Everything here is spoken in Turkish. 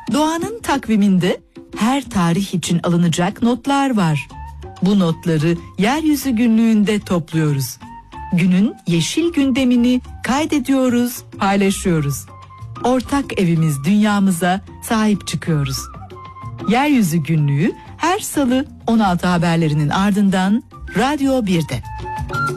Doğanın takviminde her tarih için alınacak notlar var. Bu notları yeryüzü günlüğünde topluyoruz. Günün yeşil gündemini kaydediyoruz, paylaşıyoruz. Ortak evimiz dünyamıza sahip çıkıyoruz. Yeryüzü günlüğü her salı 16 haberlerinin ardından Radyo 1'de.